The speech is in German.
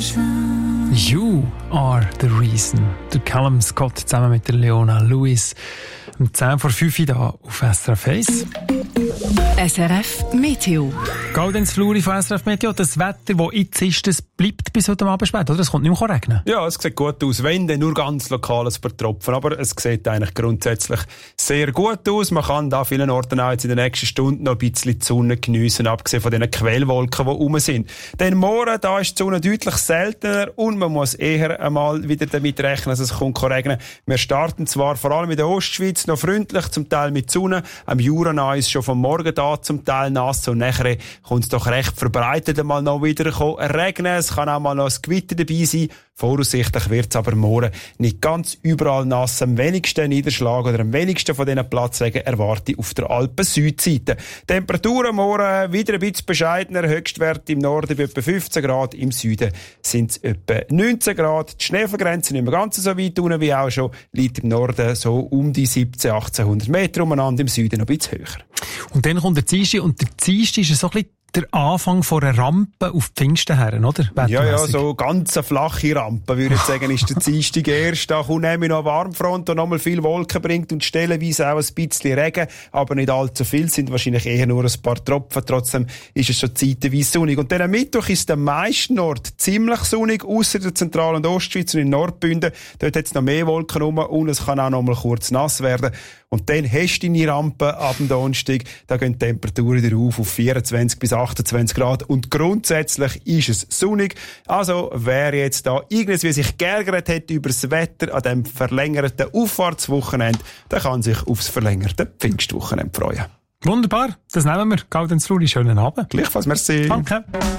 You are the reason. Der Callum Scott zusammen mit der Leona Lewis. Um 10 vor 5 Uhr da auf SRF 1. SRF Meteo. Gaudenz Fluri von SRF Meteo. Das Wetter, das jetzt ist, das bleibt bis heute Abend spät, oder? Es kommt nicht mehr regnen. Ja, es sieht gut aus. Wenn, dann nur ganz lokal ein paar Tropfen. Aber es sieht eigentlich grundsätzlich sehr gut aus. Man kann da vielen Orten auch jetzt in den nächsten Stunden noch ein bisschen die Sonne geniessen, abgesehen von diesen Quellwolken, die rum sind. Denn morgen, da ist die Sonne deutlich seltener und man muss eher einmal wieder damit rechnen, dass es kommt regnen. Wir starten zwar vor allem in der Ostschweiz noch freundlich, zum Teil mit Sonne. Am Jura ist schon vom Morgen da zum Teil nass und nachher kommt es doch recht verbreitet einmal noch wieder regnen. Es kann auch mal noch ein Gewitter dabei sein. Voraussichtlich wird es aber morgen nicht ganz überall nass. Am wenigsten Niederschlag oder am wenigsten von diesen Platzregen erwarte ich auf der Alpen-Südseite. Temperaturen morgen wieder ein bisschen bescheidener. Höchstwerte im Norden bei etwa 15 Grad, im Süden sind es etwa 19 Grad. Die Schneefallgrenze nicht mehr ganz so weit unten wie auch schon, liegt im Norden so um die 1700-1800 Meter umeinander, im Süden noch ein bisschen höher. Und dann kommt der Dienstag und der Dienstag ist so ein bisschen der Anfang von einer Rampe auf die Pfingsten her, oder? Ja, so ganz eine flache Rampe, würde ich sagen, ist der Dienstag erst. Da kommt nämlich noch eine Warmfront, die nochmal viel Wolken bringt und stellenweise auch ein bisschen Regen, aber nicht allzu viel, sind wahrscheinlich eher nur ein paar Tropfen. Trotzdem ist es schon zeitweise sonnig. Und dann am Mittwoch ist der meisten Ort ziemlich sonnig, ausser der Zentral- und Ostschweiz und in Nordbünden. Dort hat es noch mehr Wolken rum und es kann auch noch mal kurz nass werden. Und dann hast du deine Rampe ab dem Donnerstag, da gehen die Temperaturen wieder auf 24 bis 28 Grad und grundsätzlich ist es sonnig. Also wer jetzt da irgendwie sich geärgert hat über das Wetter an dem verlängerten Auffahrtswochenende, der kann sich aufs verlängerte Pfingstwochenende freuen. Wunderbar, das nehmen wir. Gaudenz Fluri, schönen Abend. Gleichfalls, merci. Danke.